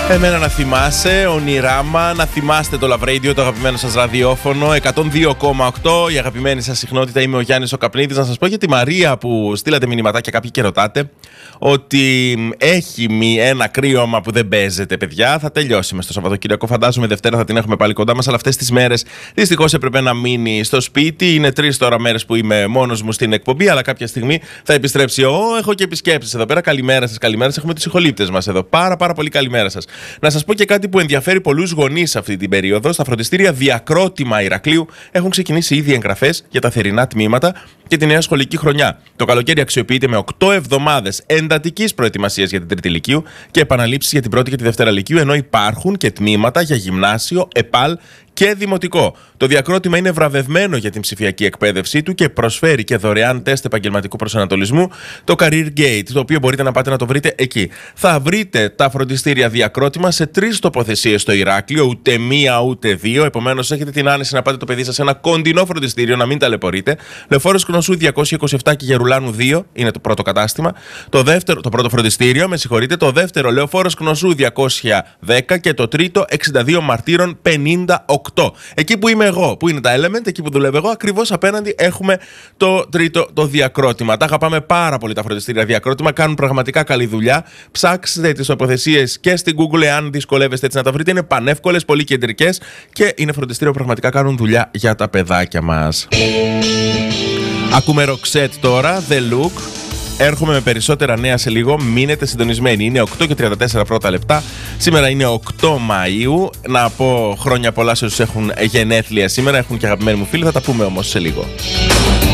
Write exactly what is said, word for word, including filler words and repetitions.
Εμένα να θυμάσαι, ονειράμα, να θυμάστε το Love Radio, το αγαπημένο σας ραδιόφωνο, εκατόν δύο κόμμα οκτώ, η αγαπημένη σας συχνότητα. Είμαι ο Γιάννης ο Καπνίδης. Να σας πω για τη Μαρία που στείλατε μηνυματάκια κάποιοι και ρωτάτε ότι έχει μη ένα κρύωμα που δεν παίζεται, παιδιά. Θα τελειώσει μες το Σαββατοκύριακο. Φαντάζομαι Δευτέρα θα την έχουμε πάλι κοντά μας. Αλλά αυτές τις μέρες δυστυχώς έπρεπε να μείνει στο σπίτι. Είναι τρεις τώρα μέρες που είμαι μόνος μου στην εκπομπή, αλλά κάποια στιγμή θα επιστρέψει. Ω, έχω και επισκέψεις εδώ πέρα. Καλημέρα σας, καλημέρα σας. Έχουμε τους ηχολήπτες μας εδώ. Πάρα, πάρα πολύ καλημέρα σας. Να σας πω και κάτι που ενδιαφέρει πολλούς γονείς αυτή την περίοδο. Στα φροντιστήρια Διακρότημα Ηρακλείου έχουν ξεκινήσει ήδη εγγραφές για τα θερινά τμήματα και τη νέα σχολική χρονιά. Το καλοκαίρι αξιοποιείται με οκτώ εβδομάδες εντατικής προετοιμασίας για την Τρίτη Λυκείου και επαναλήψεις για την Πρώτη και τη Δευτέρα Λυκείου, ενώ υπάρχουν και τμήματα για γυμνάσιο, ΕΠΑΛ και δημοτικό. Το Διακρότημα είναι βραβευμένο για την ψηφιακή εκπαίδευσή του και προσφέρει και δωρεάν τεστ επαγγελματικού προσανατολισμού, το Career Gate, το οποίο μπορείτε να πάτε να το βρείτε εκεί. Θα βρείτε τα φροντιστήρια Διακρότημα σε τρεις τοποθεσίες στο Ηράκλειο, ούτε μία ούτε δύο. Επομένως, έχετε την άνεση να πάτε το παιδί σας σε ένα κοντινό φροντιστήριο, να μην ταλαιπωρείτε. Λεωφόρος Κνωσού διακόσια είκοσι επτά και Γερουλάνου δύο είναι το πρώτο κατάστημα. Το, δεύτερο, το πρώτο φροντιστήριο, με συγχωρείτε. Το δεύτερο, Λεωφόρος Κνωσού διακόσια δέκα και το τρίτο, εξήντα δύο Μαρτύρων πενήντα οκτώ. Εκεί που είμαι εγώ, που είναι τα Element, εκεί που δουλεύω εγώ, ακριβώς απέναντι έχουμε το τρίτο, το Διακρότημα. Τα αγαπάμε πάρα πολύ τα φροντιστήρια Διακρότημα, κάνουν πραγματικά καλή δουλειά. Ψάξτε τις τοποθεσίες και στην Google, εάν δυσκολεύεστε έτσι να τα βρείτε. Είναι πανεύκολες, πολύ κεντρικές και είναι φροντιστήριο που πραγματικά κάνουν δουλειά για τα παιδάκια μας. Ακούμε Roxette τώρα, The Look. Έρχομαι με περισσότερα νέα σε λίγο. Μείνετε συντονισμένοι. Είναι οκτώ και τριάντα τέσσερα πρώτα λεπτά. Σήμερα είναι οκτώ Μαΐου. Να πω χρόνια πολλά σε όσους έχουν γενέθλια σήμερα. Έχουν και αγαπημένοι μου φίλοι. Θα τα πούμε όμως σε λίγο.